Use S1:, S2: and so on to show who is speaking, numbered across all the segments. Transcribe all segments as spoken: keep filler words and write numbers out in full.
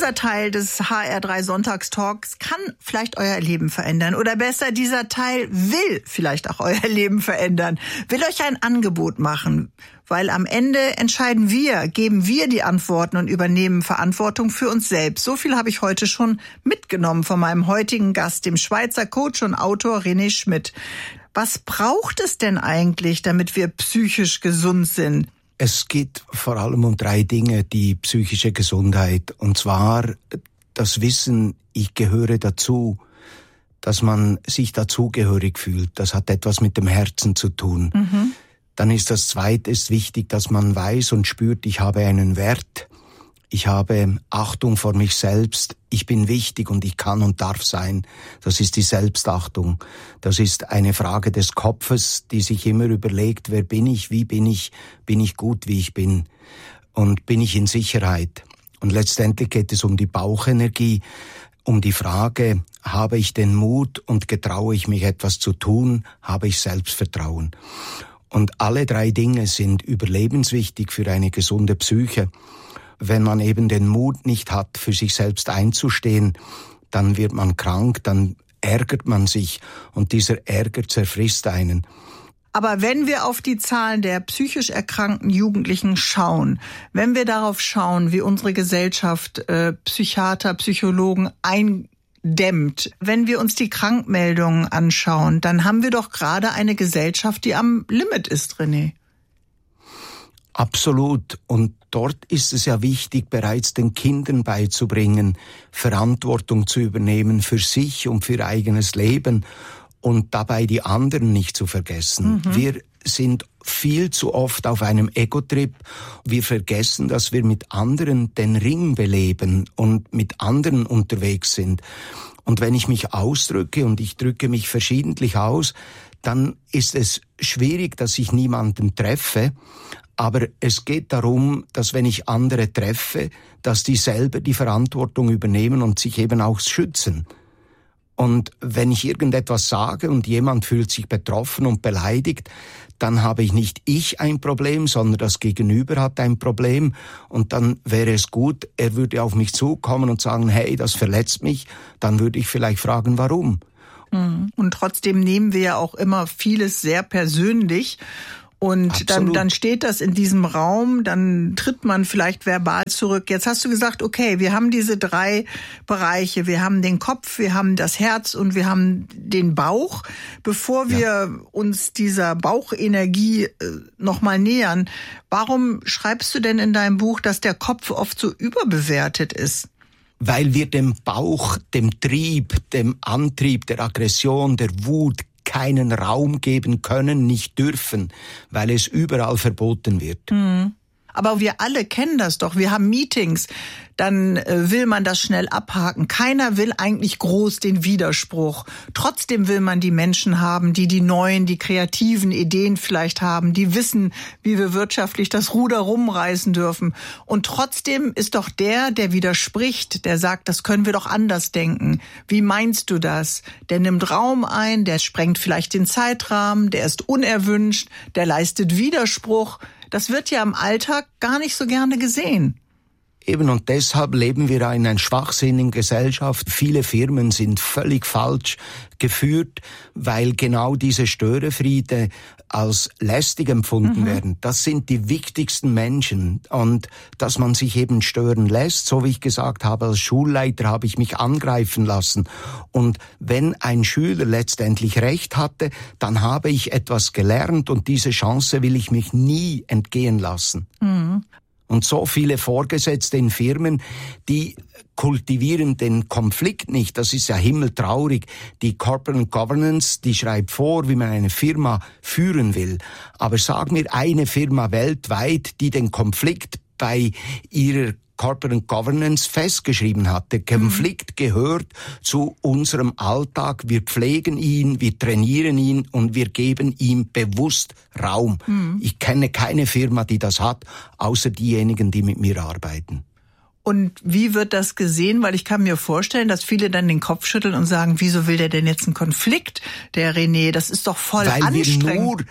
S1: Dieser Teil des H R drei Sonntagstalks kann vielleicht euer Leben verändern. Oder besser, dieser Teil will vielleicht auch euer Leben verändern. Will euch ein Angebot machen. Weil am Ende entscheiden wir, geben wir die Antworten und übernehmen Verantwortung für uns selbst. So viel habe ich heute schon mitgenommen von meinem heutigen Gast, dem Schweizer Coach und Autor René Schmidt. Was braucht es denn eigentlich, damit wir psychisch gesund sind?
S2: Es geht vor allem um drei Dinge, die psychische Gesundheit. Und zwar das Wissen, ich gehöre dazu, dass man sich dazugehörig fühlt. Das hat etwas mit dem Herzen zu tun. Mhm. Dann ist das Zweite ist wichtig, dass man weiß und spürt, ich habe einen Wert. Ich habe Achtung vor mich selbst. Ich bin wichtig und ich kann und darf sein. Das ist die Selbstachtung. Das ist eine Frage des Kopfes, die sich immer überlegt, wer bin ich, wie bin ich, bin ich gut, wie ich bin und bin ich in Sicherheit. Und letztendlich geht es um die Bauchenergie, um die Frage, habe ich den Mut und getraue ich mich etwas zu tun, habe ich Selbstvertrauen. Und alle drei Dinge sind überlebenswichtig für eine gesunde Psyche. Wenn man eben den Mut nicht hat, für sich selbst einzustehen, dann wird man krank, dann ärgert man sich und dieser Ärger zerfrisst einen.
S1: Aber wenn wir auf die Zahlen der psychisch erkrankten Jugendlichen schauen, wenn wir darauf schauen, wie unsere Gesellschaft äh, Psychiater, Psychologen eindämmt, wenn wir uns die Krankmeldungen anschauen, dann haben wir doch gerade eine Gesellschaft, die am Limit ist, René.
S2: Absolut. Und dort ist es ja wichtig, bereits den Kindern beizubringen, Verantwortung zu übernehmen für sich und für ihr eigenes Leben und dabei die anderen nicht zu vergessen. Mhm. Wir sind viel zu oft auf einem Ego-Trip. Wir vergessen, dass wir mit anderen den Ring beleben und mit anderen unterwegs sind. Und wenn ich mich ausdrücke, und ich drücke mich verschiedentlich aus, dann ist es schwierig, dass ich niemanden treffe. Aber es geht darum, dass wenn ich andere treffe, dass die selber die Verantwortung übernehmen und sich eben auch schützen. Und wenn ich irgendetwas sage und jemand fühlt sich betroffen und beleidigt, dann habe ich nicht ich ein Problem, sondern das Gegenüber hat ein Problem. Und dann wäre es gut, er würde auf mich zukommen und sagen, hey, das verletzt mich. Dann würde ich vielleicht fragen, warum?
S1: Und trotzdem nehmen wir ja auch immer vieles sehr persönlich. Und dann, dann steht das in diesem Raum, dann tritt man vielleicht verbal zurück. Jetzt hast du gesagt, okay, wir haben diese drei Bereiche. Wir haben den Kopf, wir haben das Herz und wir haben den Bauch. Bevor wir ja. uns dieser Bauchenergie äh, nochmal nähern, warum schreibst du denn in deinem Buch, dass der Kopf oft so überbewertet ist?
S2: Weil wir dem Bauch, dem Trieb, dem Antrieb, der Aggression, der Wut keinen Raum geben können, nicht dürfen, weil es überall verboten wird.
S1: Mhm. Aber wir alle kennen das doch. Wir haben Meetings, dann äh, will man das schnell abhaken. Keiner will eigentlich groß den Widerspruch. Trotzdem will man die Menschen haben, die die neuen, die kreativen Ideen vielleicht haben, die wissen, wie wir wirtschaftlich das Ruder rumreißen dürfen. Und trotzdem ist doch der, der widerspricht, der sagt, das können wir doch anders denken. Wie meinst du das? Der nimmt Raum ein, der sprengt vielleicht den Zeitrahmen, der ist unerwünscht, der leistet Widerspruch. Das wird ja im Alltag gar nicht so gerne gesehen.
S2: Eben, und deshalb leben wir in einer schwachsinnigen Gesellschaft. Viele Firmen sind völlig falsch geführt, weil genau diese Störefriede als lästig empfunden mhm. werden. Das sind die wichtigsten Menschen. Und dass man sich eben stören lässt, so wie ich gesagt habe, als Schulleiter habe ich mich angreifen lassen. Und wenn ein Schüler letztendlich recht hatte, dann habe ich etwas gelernt und diese Chance will ich mich nie entgehen lassen. Mhm. Und so viele Vorgesetzte in Firmen, die kultivieren den Konflikt nicht. Das ist ja himmeltraurig. Die Corporate Governance, die schreibt vor, wie man eine Firma führen will. Aber sag mir eine Firma weltweit, die den Konflikt bei ihrer Corporate Governance festgeschrieben hat. Der Konflikt mhm. gehört zu unserem Alltag. Wir pflegen ihn, wir trainieren ihn und wir geben ihm bewusst Raum. Mhm. Ich kenne keine Firma, die das hat, außer diejenigen, die mit mir arbeiten.
S1: Und wie wird das gesehen? Weil ich kann mir vorstellen, dass viele dann den Kopf schütteln und sagen, wieso will der denn jetzt einen Konflikt, der René? Das ist doch voll
S2: Weil
S1: anstrengend.
S2: Wir nur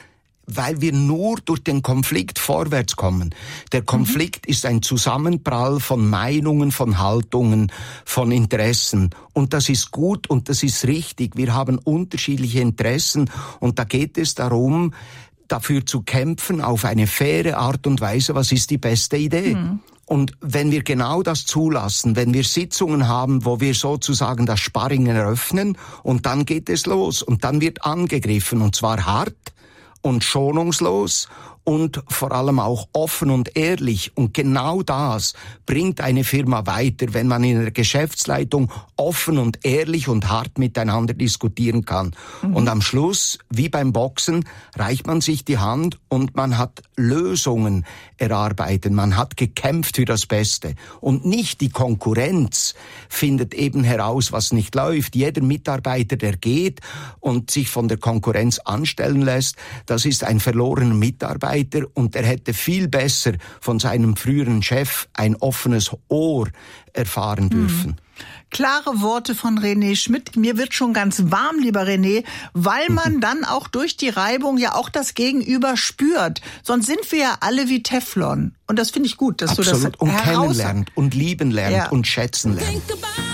S2: weil wir nur durch den Konflikt vorwärts kommen. Der Konflikt mhm. ist ein Zusammenprall von Meinungen, von Haltungen, von Interessen. Und das ist gut und das ist richtig. Wir haben unterschiedliche Interessen und da geht es darum, dafür zu kämpfen auf eine faire Art und Weise, was ist die beste Idee. Mhm. Und wenn wir genau das zulassen, wenn wir Sitzungen haben, wo wir sozusagen das Sparring eröffnen und dann geht es los und dann wird angegriffen und zwar hart und schonungslos und vor allem auch offen und ehrlich. Und genau das bringt eine Firma weiter, wenn man in der Geschäftsleitung offen und ehrlich und hart miteinander diskutieren kann. Mhm. Und am Schluss, wie beim Boxen, reicht man sich die Hand und man hat Lösungen erarbeitet. Man hat gekämpft für das Beste. Und nicht die Konkurrenz findet eben heraus, was nicht läuft. Jeder Mitarbeiter, der geht und sich von der Konkurrenz anstellen lässt, das ist ein verlorener Mitarbeiter. Und er hätte viel besser von seinem früheren Chef ein offenes Ohr erfahren dürfen.
S1: Hm. Klare Worte von René Schmidt. Mir wird schon ganz warm, lieber René, weil man dann auch durch die Reibung ja auch das Gegenüber spürt. Sonst sind wir ja alle wie Teflon. Und das finde ich gut, dass
S2: Absolut.
S1: du das
S2: und kennenlernt und lieben lernt
S1: ja.
S2: und schätzen lernt.